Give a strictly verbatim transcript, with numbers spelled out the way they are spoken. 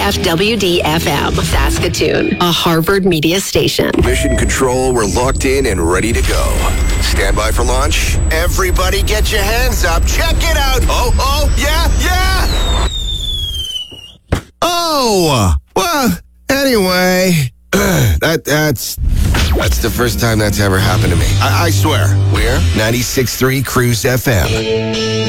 F W D F M, Saskatoon, a Harvard media station. Mission Control, we're locked in and ready to go. Stand by for launch. Everybody get your hands up. Check it out. Oh, oh, yeah, yeah. Oh, well, anyway, that that's that's the first time that's ever happened to me. I, I swear. We're ninety-six point three Cruise F M.